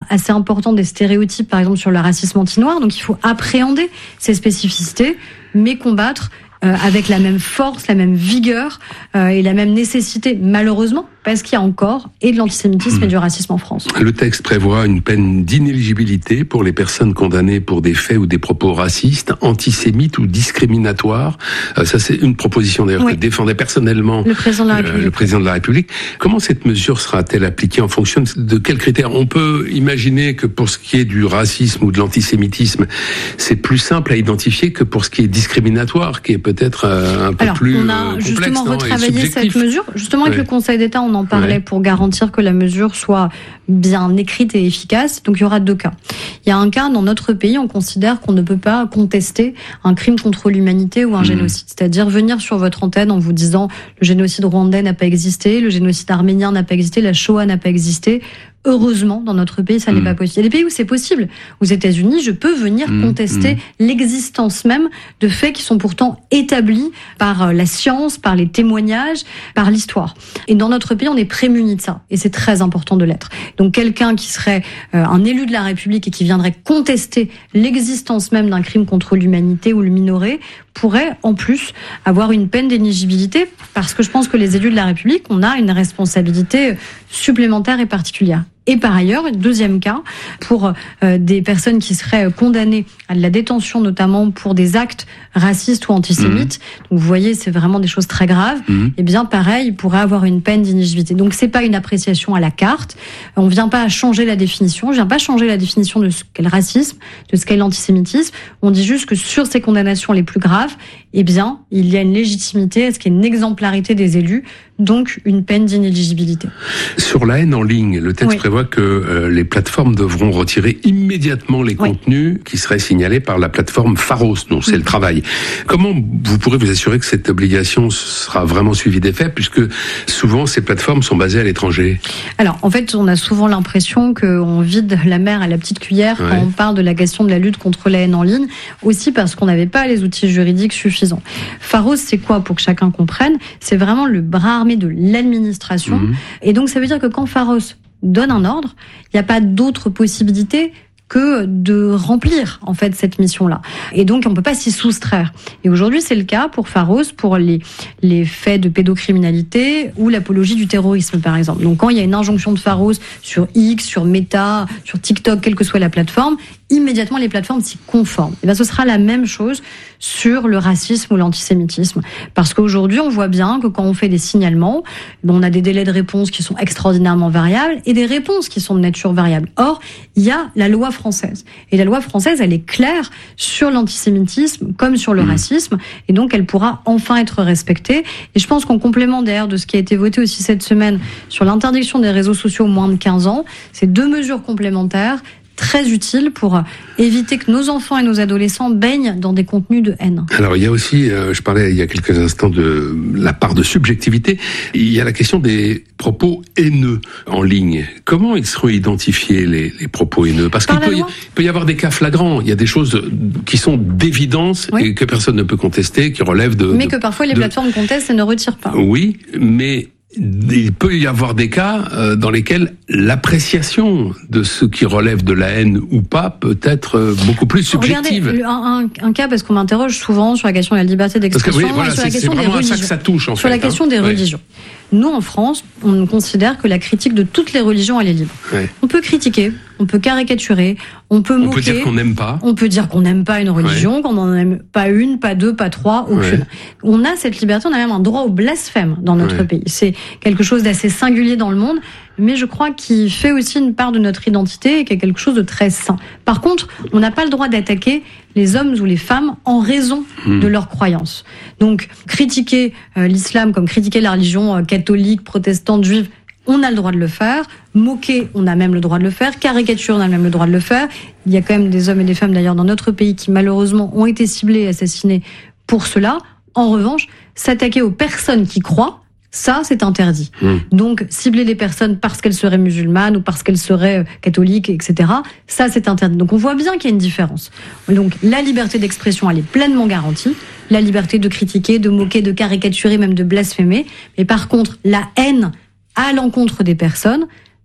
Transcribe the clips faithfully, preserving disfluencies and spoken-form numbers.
assez important des stéréotypes, par exemple sur le racisme anti-noir. Donc il faut appréhender ces spécificités, mais combattre euh, avec la même force, la même vigueur euh, et la même nécessité, malheureusement, parce qu'il y a encore et de l'antisémitisme mmh. et du racisme en France. Le texte prévoit une peine d'inéligibilité pour les personnes condamnées pour des faits ou des propos racistes, antisémites ou discriminatoires. Euh, ça, c'est une proposition d'ailleurs oui. que défendait personnellement le président de la République. Euh, le président de la République. Comment cette mesure sera-t-elle appliquée en fonction de quels critères ? On peut imaginer que pour ce qui est du racisme ou de l'antisémitisme, c'est plus simple à identifier que pour ce qui est discriminatoire, qui est peut-être euh, un peu Alors, plus on a euh, justement complexe, retravaillé cette mesure, justement avec ouais. le Conseil d'État, on en parlait ouais. pour garantir que la mesure soit bien écrite et efficace. Donc il y aura deux cas. Il y a un cas, dans notre pays, on considère qu'on ne peut pas contester un crime contre l'humanité ou un mmh. génocide. C'est-à-dire venir sur votre antenne en vous disant le génocide rwandais n'a pas existé, le génocide arménien n'a pas existé, la Shoah n'a pas existé. Heureusement, dans notre pays, ça mmh. n'est pas possible. Il y a des pays où c'est possible. Aux États-Unis, je peux venir mmh. contester mmh. l'existence même de faits qui sont pourtant établis par la science, par les témoignages, par l'histoire. Et dans notre pays, on est prémuni de ça. Et c'est très important de l'être. Donc quelqu'un qui serait euh, un élu de la République et qui viendrait contester l'existence même d'un crime contre l'humanité ou le minorer pourrait en plus avoir une peine d'éligibilité, parce que je pense que les élus de la République, on a une responsabilité supplémentaire et particulière. Et par ailleurs, deuxième cas, pour euh, des personnes qui seraient condamnées à de la détention, notamment pour des actes racistes ou antisémites, mmh. donc vous voyez, c'est vraiment des choses très graves, mmh. et bien pareil, ils pourraient avoir une peine d'inéligibilité. Donc c'est pas une appréciation à la carte, on vient pas changer la définition, on vient pas changer la définition de ce qu'est le racisme, de ce qu'est l'antisémitisme, on dit juste que sur ces condamnations les plus graves, eh bien, il y a une légitimité, est-ce qu'il y a une exemplarité des élus, donc une peine d'inéligibilité. Sur la haine en ligne, le texte oui. prévoit que euh, les plateformes devront retirer immédiatement les oui. contenus qui seraient signalés par la plateforme Pharos, dont c'est oui. le travail. Comment vous pourrez vous assurer que cette obligation sera vraiment suivie des faits, puisque souvent ces plateformes sont basées à l'étranger ? Alors, en fait, on a souvent l'impression qu'on vide la mer à la petite cuillère ouais. quand on parle de la question de la lutte contre la haine en ligne, aussi parce qu'on n'avait pas les outils juridiques suffisants. Pharos, c'est quoi, pour que chacun comprenne ? C'est vraiment le bras armé de l'administration. Mmh. Et donc, ça veut dire que quand Pharos donne un ordre, il n'y a pas d'autre possibilité que de remplir en fait cette mission-là. Et donc on peut pas s'y soustraire. Et aujourd'hui c'est le cas pour Pharos pour les les faits de pédocriminalité ou l'apologie du terrorisme par exemple. Donc quand il y a une injonction de Pharos sur X, sur Meta, sur TikTok, quelle que soit la plateforme, immédiatement les plateformes s'y conforment. Et bien ce sera la même chose sur le racisme ou l'antisémitisme, parce qu'aujourd'hui on voit bien que quand on fait des signalements, on a des délais de réponse qui sont extraordinairement variables et des réponses qui sont de nature variable. Or il y a la loi française. Et la loi française, elle est claire sur l'antisémitisme comme sur le mmh. racisme. Et donc, elle pourra enfin être respectée. Et je pense qu'en complément d'ailleurs de ce qui a été voté aussi cette semaine sur l'interdiction des réseaux sociaux aux moins de quinze ans, c'est deux mesures complémentaires très utile pour éviter que nos enfants et nos adolescents baignent dans des contenus de haine. Alors il y a aussi, euh, je parlais il y a quelques instants de la part de subjectivité, il y a la question des propos haineux en ligne. Comment ils seront identifiés les, les propos haineux ? Parce qu'il peut y, peut y avoir des cas flagrants, il y a des choses qui sont d'évidence oui. et que personne ne peut contester, qui relèvent de... Mais de, que parfois les de... plateformes contestent et ne retirent pas. Oui, mais... il peut y avoir des cas euh, dans lesquels l'appréciation de ce qui relève de la haine ou pas peut être euh, beaucoup plus subjective. Regardez, un, un, un cas, parce qu'on m'interroge souvent sur la question de la liberté d'expression, oui, voilà, et sur c'est, la question c'est des religions. Ça que ça touche, en sur fait, la question hein. des ouais. religions. Nous, en France, on considère que la critique de toutes les religions, elle est libre. Ouais. On peut critiquer, on peut caricaturer, on peut on moquer. On peut dire qu'on n'aime pas. On peut dire qu'on n'aime pas une religion, ouais. qu'on n'en aime pas une, pas deux, pas trois, aucune. Ouais. On a cette liberté, on a même un droit au blasphème dans notre ouais. pays. C'est quelque chose d'assez singulier dans le monde, mais je crois qu'il fait aussi une part de notre identité et qu'il y a quelque chose de très sain. Par contre, on n'a pas le droit d'attaquer les hommes ou les femmes en raison mmh. de leurs croyances. Donc, critiquer euh, l'islam comme critiquer la religion euh, catholique, protestante, juive, on a le droit de le faire. Moquer, on a même le droit de le faire. Caricature, on a même le droit de le faire. Il y a quand même des hommes et des femmes d'ailleurs dans notre pays qui malheureusement ont été ciblés et assassinés pour cela. En revanche, s'attaquer aux personnes qui croient, ça, c'est interdit. Mmh. Donc, cibler les personnes parce qu'elles seraient musulmanes ou parce qu'elles seraient catholiques, et cetera, ça, c'est interdit. Donc, on voit bien qu'il y a une différence. Donc, la liberté d'expression, elle est pleinement garantie. La liberté de critiquer, de moquer, de caricaturer, même de blasphémer. Mais par contre, la haine à l'encontre des personnes,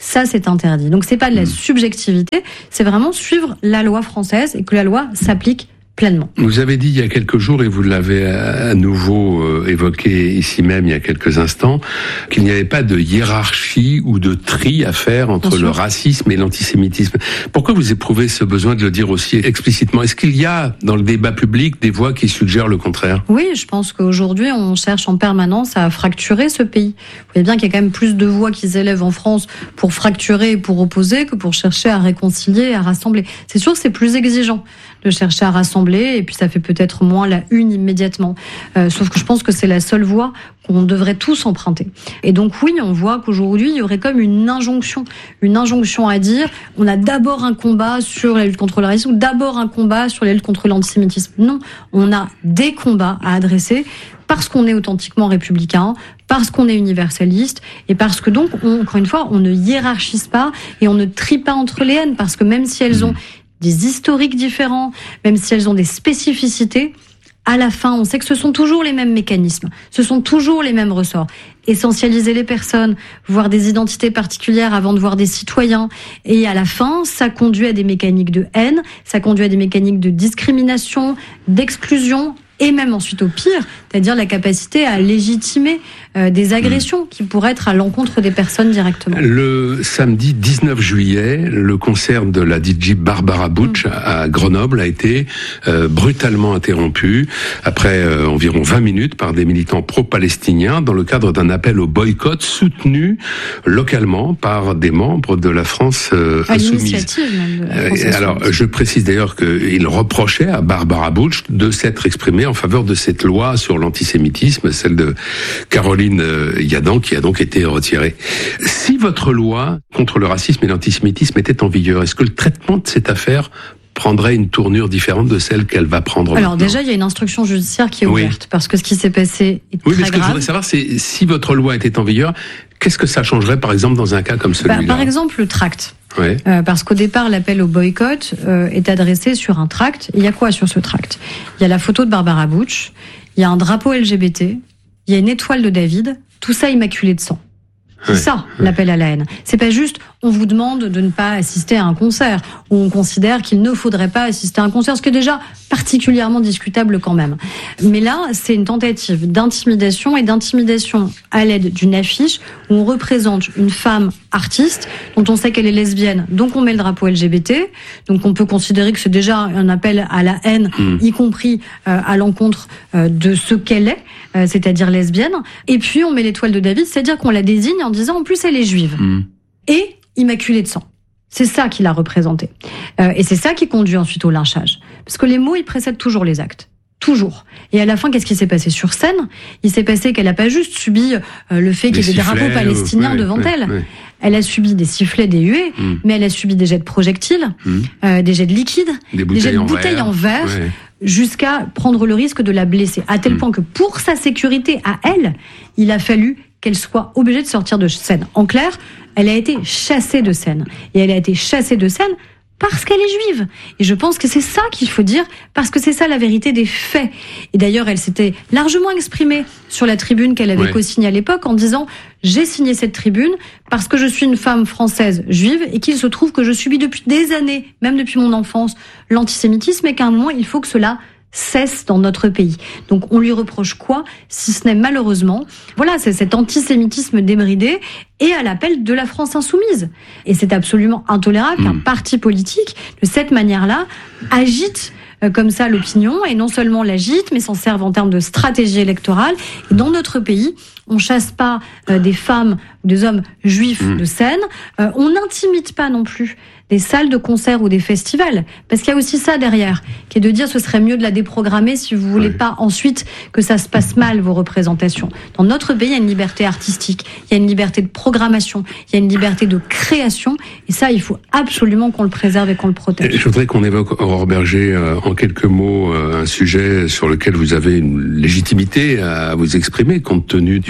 ça c'est interdit. Donc c'est pas de la subjectivité, c'est vraiment suivre la loi française et que la loi s'applique pleinement. Vous avez dit il y a quelques jours, et vous l'avez à nouveau évoqué ici même il y a quelques instants, qu'il n'y avait pas de hiérarchie ou de tri à faire entre le racisme et l'antisémitisme. Pourquoi vous éprouvez ce besoin de le dire aussi explicitement? Est-ce qu'il y a dans le débat public des voix qui suggèrent le contraire? Oui, je pense qu'aujourd'hui on cherche en permanence à fracturer ce pays. Vous voyez bien qu'il y a quand même plus de voix qui s'élèvent en France pour fracturer et pour opposer que pour chercher à réconcilier et à rassembler. C'est sûr que c'est plus exigeant de chercher à rassembler, et puis ça fait peut-être moins la une immédiatement. Euh, sauf que je pense que c'est la seule voie qu'on devrait tous emprunter. Et donc oui, on voit qu'aujourd'hui, il y aurait comme une injonction, une injonction à dire, on a d'abord un combat sur la lutte contre le racisme, ou d'abord un combat sur la lutte contre l'antisémitisme. Non, on a des combats à adresser, parce qu'on est authentiquement républicain, parce qu'on est universaliste, et parce que donc, on, encore une fois, on ne hiérarchise pas, et on ne trie pas entre les haines, parce que même si elles ont des historiques différents, même si elles ont des spécificités, à la fin, on sait que ce sont toujours les mêmes mécanismes, ce sont toujours les mêmes ressorts. Essentialiser les personnes, voir des identités particulières avant de voir des citoyens, et à la fin, ça conduit à des mécaniques de haine, ça conduit à des mécaniques de discrimination, d'exclusion, et même ensuite au pire, c'est-à-dire la capacité à légitimer euh, des agressions qui pourraient être à l'encontre des personnes directement. Le samedi dix-neuf juillet, le concert de la D J Barbara Butch mmh. à Grenoble a été euh, brutalement interrompu après euh, environ vingt minutes par des militants pro-palestiniens dans le cadre d'un appel au boycott soutenu localement par des membres de la France euh, à insoumise. Même de la France euh, alors, je précise d'ailleurs qu'il reprochait à Barbara Butch de s'être exprimée en faveur de cette loi sur l'antisémitisme, celle de Caroline Yadan, qui a donc été retirée. Si votre loi contre le racisme et l'antisémitisme était en vigueur, est-ce que le traitement de cette affaire prendrait une tournure différente de celle qu'elle va prendre Alors maintenant? Déjà, il y a une instruction judiciaire qui est ouverte, oui. parce que ce qui s'est passé est oui, très mais ce grave. que je voudrais savoir, c'est si votre loi était en vigueur, qu'est-ce que ça changerait, par exemple, dans un cas comme celui-là? bah, Par exemple, le tract. Ouais. Euh, parce qu'au départ, l'appel au boycott euh, est adressé sur un tract. Il y a quoi sur ce tract? Il y a la photo de Barbara Butch, il y a un drapeau L G B T, il y a une étoile de David, tout ça immaculé de sang. C'est ouais, ça, ouais. l'appel à la haine. C'est pas juste, on vous demande de ne pas assister à un concert, ou on considère qu'il ne faudrait pas assister à un concert, ce qui est déjà particulièrement discutable quand même. Mais là, c'est une tentative d'intimidation, et d'intimidation à l'aide d'une affiche où on représente une femme artiste, dont on sait qu'elle est lesbienne, donc on met le drapeau L G B T, donc on peut considérer que c'est déjà un appel à la haine, mmh. y compris euh, à l'encontre euh, de ce qu'elle est, euh, c'est-à-dire lesbienne, et puis on met l'étoile de David, c'est-à-dire qu'on la désigne en disant en plus elle est juive, mmh. et immaculée de sang. C'est ça qu'il a représenté. Euh, et c'est ça qui conduit ensuite au lynchage. Parce que les mots, ils précèdent toujours les actes. Toujours. Et à la fin, qu'est-ce qui s'est passé sur scène? Il s'est passé qu'elle n'a pas juste subi euh, le fait qu'il y ait des drapeaux palestiniens euh, devant ouais, elle. Ouais. Elle a subi des sifflets, des huées, mmh. mais elle a subi des jets de projectiles, mmh. euh, des jets de liquide, des, des jets de bouteilles en verre, ouais. jusqu'à prendre le risque de la blesser. À tel mmh. point que pour sa sécurité à elle, il a fallu qu'elle soit obligée de sortir de scène. En clair, elle a été chassée de scène. Et elle a été chassée de scène parce qu'elle est juive. Et je pense que c'est ça qu'il faut dire, parce que c'est ça la vérité des faits. Et d'ailleurs, elle s'était largement exprimée sur la tribune qu'elle avait ouais. co-signée à l'époque en disant « J'ai signé cette tribune parce que je suis une femme française juive et qu'il se trouve que je subis depuis des années, même depuis mon enfance, l'antisémitisme et qu'à un moment, il faut que cela cesse dans notre pays. » Donc on lui reproche quoi, si ce n'est malheureusement, voilà, c'est cet antisémitisme débridé et à l'appel de la France insoumise. Et c'est absolument intolérable mmh. qu'un parti politique, de cette manière-là, agite euh, comme ça l'opinion, et non seulement l'agite, mais s'en serve en termes de stratégie électorale. Et dans notre pays, on chasse pas euh, des femmes ou des hommes juifs mmh. de scène, euh, on n'intimide pas non plus des salles de concert ou des festivals, parce qu'il y a aussi ça derrière, qui est de dire ce serait mieux de la déprogrammer si vous voulez ouais. pas ensuite que ça se passe mal, vos représentations. Dans notre pays, il y a une liberté artistique, il y a une liberté de programmation, il y a une liberté de création, et ça, il faut absolument qu'on le préserve et qu'on le protège. Je voudrais qu'on évoque, Aurore Berger, euh, en quelques mots, euh, un sujet sur lequel vous avez une légitimité à vous exprimer, compte tenu du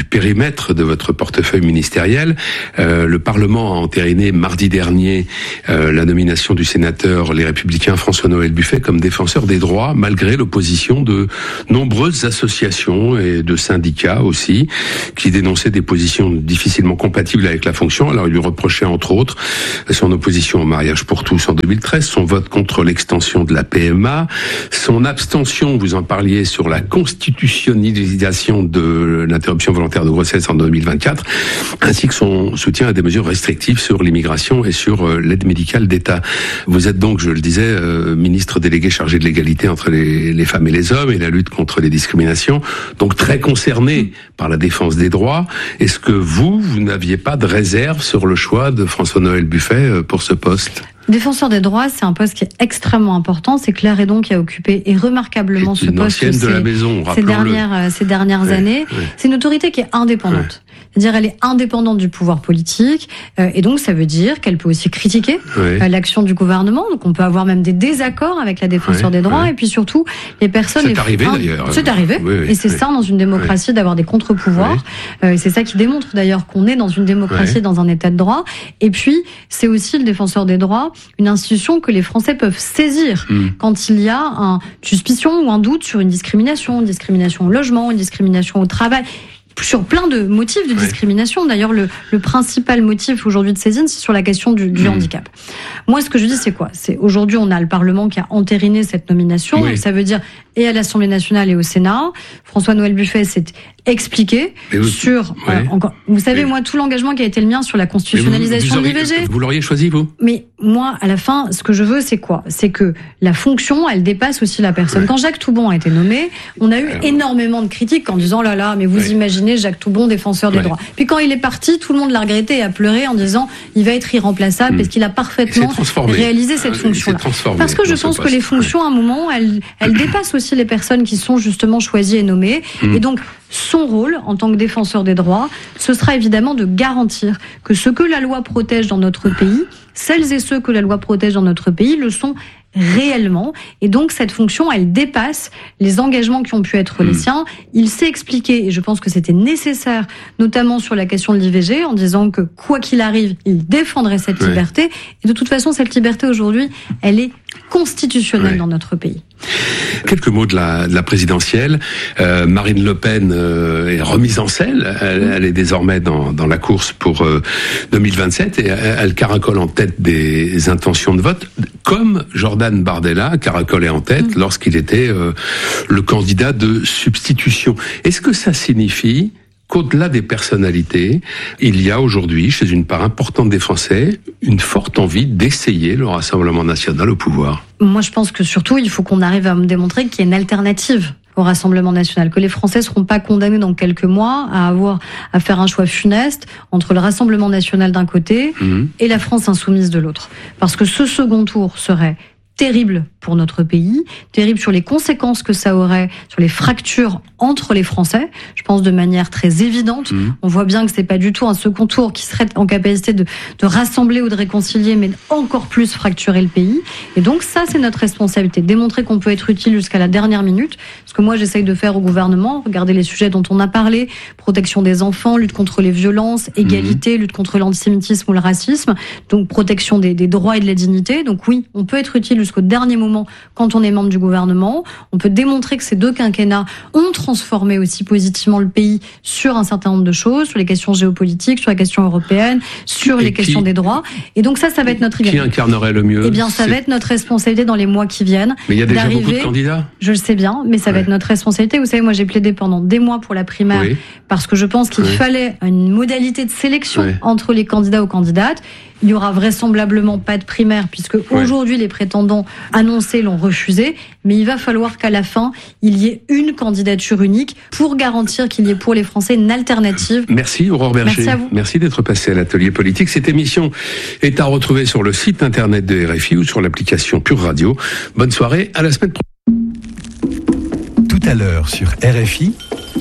du périmètre de votre portefeuille ministériel. Euh, le Parlement a entériné mardi dernier euh, la nomination du sénateur Les Républicains François-Noël Buffet comme défenseur des droits, malgré l'opposition de nombreuses associations et de syndicats aussi, qui dénonçaient des positions difficilement compatibles avec la fonction. Alors il lui reprochait entre autres son opposition au mariage pour tous en deux mille treize, son vote contre l'extension de la P M A, son abstention, vous en parliez, sur la constitutionnalisation de l'interruption volontaire de grossesse en deux mille vingt-quatre, ainsi que son soutien à des mesures restrictives sur l'immigration et sur euh, l'aide médicale d'État. Vous êtes donc, je le disais, euh, ministre délégué chargé de l'égalité entre les, les femmes et les hommes et la lutte contre les discriminations, donc très concerné par la défense des droits. Est-ce que vous, vous n'aviez pas de réserve sur le choix de François-Noël Buffet euh, pour ce poste ? Défenseur des droits, c'est un poste qui est extrêmement important. C'est Claire Hédon qui a occupé et remarquablement ce poste ces, de la maison, ces dernières, ces dernières ouais, années. Ouais. C'est une autorité qui est indépendante. Ouais. C'est-à-dire elle est indépendante du pouvoir politique euh, et donc ça veut dire qu'elle peut aussi critiquer ouais. euh, l'action du gouvernement. Donc on peut avoir même des désaccords avec la défenseur ouais, des droits ouais. et puis surtout les personnes... C'est les arrivé fin... d'ailleurs. C'est arrivé oui, oui, et c'est oui. ça dans une démocratie oui. d'avoir des contre-pouvoirs. Oui. Euh, c'est ça qui démontre d'ailleurs qu'on est dans une démocratie, oui. dans un état de droit. Et puis c'est aussi le défenseur des droits, une institution que les Français peuvent saisir mmh. quand il y a un, une suspicion ou un doute sur une discrimination, une discrimination au logement, une discrimination au travail, sur plein de motifs de discrimination. Ouais. D'ailleurs, le, le principal motif aujourd'hui de saisine, c'est sur la question du, du mmh. handicap. Moi, ce que je dis, c'est quoi ? C'est aujourd'hui, on a le Parlement qui a entériné cette nomination. Oui. Ça veut dire et à l'Assemblée nationale et au Sénat. François-Noël Buffet s'est expliqué vous, sur... Ouais. Euh, encore, vous savez, oui. moi, tout l'engagement qui a été le mien sur la constitutionnalisation de l'I V G... Vous l'auriez choisi, vous ? Mais moi, à la fin, ce que je veux, c'est quoi ? C'est que la fonction, elle dépasse aussi la personne. Ouais. Quand Jacques Toubon a été nommé, on a eu Alors, énormément de critiques en disant « là là, mais vous ouais. imaginez Jacques Toubon, défenseur des ouais. droits ». Puis quand il est parti, tout le monde l'a regretté et a pleuré en disant « il va être irremplaçable mmh. parce qu'il a parfaitement réalisé cette ah, fonction-là ». Parce que je pense que les fonctions, à un moment, elles, elles dépassent aussi les personnes qui sont justement choisies et nommées. Mmh. Et donc, son rôle, en tant que défenseur des droits, ce sera évidemment de garantir que ce que la loi protège dans notre pays, celles et ceux que la loi protège dans notre pays le sont réellement. Et donc, cette fonction, elle dépasse les engagements qui ont pu être mmh. les siens. Il s'est expliqué, et je pense que c'était nécessaire, notamment sur la question de l'I V G, en disant que, quoi qu'il arrive, il défendrait cette ouais. liberté. Et de toute façon, cette liberté, aujourd'hui, elle est constitutionnelle ouais. dans notre pays. Quelques mots de la, de la présidentielle. Euh, Marine Le Pen euh, est remise en selle. Elle, elle est désormais dans, dans la course pour euh, deux mille vingt-sept et elle, elle caracole en tête des intentions de vote, comme Jordan Bardella caracolait en tête mmh. lorsqu'il était euh, le candidat de substitution. Est-ce que ça signifie qu'au-delà des personnalités, il y a aujourd'hui, chez une part importante des Français, une forte envie d'essayer le Rassemblement national au pouvoir? Moi, je pense que surtout, il faut qu'on arrive à me démontrer qu'il y a une alternative au Rassemblement national, que les Français ne seront pas condamnés dans quelques mois à avoir à faire un choix funeste entre le Rassemblement national d'un côté mmh. et la France insoumise de l'autre. Parce que ce second tour serait terrible pour notre pays, terrible sur les conséquences que ça aurait, sur les fractures entre les Français. Je pense de manière très évidente. Mmh. On voit bien que c'est pas du tout un second tour qui serait en capacité de, de rassembler ou de réconcilier, mais encore plus fracturer le pays. Et donc ça, c'est notre responsabilité, démontrer qu'on peut être utile jusqu'à la dernière minute. Ce que moi, j'essaye de faire au gouvernement, regarder les sujets dont on a parlé, protection des enfants, lutte contre les violences, égalité, mmh. lutte contre l'antisémitisme ou le racisme, donc protection des, des droits et de la dignité. Donc oui, on peut être utile jusqu'au dernier moment quand on est membre du gouvernement. On peut démontrer que ces deux quinquennats ont transformé aussi positivement le pays sur un certain nombre de choses, sur les questions géopolitiques, sur la question européenne, sur et les qui, questions des droits. Et donc ça, ça va être notre... Qui incarnerait le mieux? Eh bien, ça va être notre responsabilité dans les mois qui viennent. Mais il y a déjà beaucoup de candidats. Je le sais bien, mais ça ouais. va être notre responsabilité. Vous savez, moi, j'ai plaidé pendant des mois pour la primaire oui. parce que je pense qu'il oui. fallait une modalité de sélection oui. entre les candidats ou candidates. Il n'y aura vraisemblablement pas de primaire puisque ouais. aujourd'hui les prétendants annoncés l'ont refusé, mais il va falloir qu'à la fin il y ait une candidature unique pour garantir qu'il y ait pour les Français une alternative. Merci Aurore Berger. Merci à vous. Merci d'être passé à l'atelier politique. Cette émission est à retrouver sur le site internet de R F I ou sur l'application Pure Radio. Bonne soirée, à la semaine prochaine. Tout à l'heure sur R F I.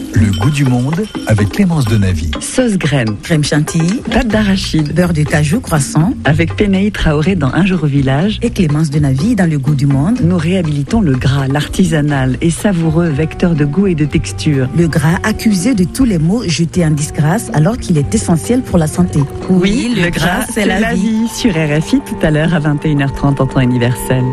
Le goût du monde avec Clémence Denavy. Sauce graine, crème chantilly, pâte d'arachide, beurre de cajou croissant. Avec Pénaï Traoré dans Un jour au village et Clémence Denavy dans Le goût du monde. Nous réhabilitons le gras, l'artisanal et savoureux vecteur de goût et de texture. Le gras accusé de tous les maux jetés en disgrâce alors qu'il est essentiel pour la santé. Oui, le, le gras, c'est la, la vie. vie. Sur R F I tout à l'heure à vingt et une heures trente en temps universel.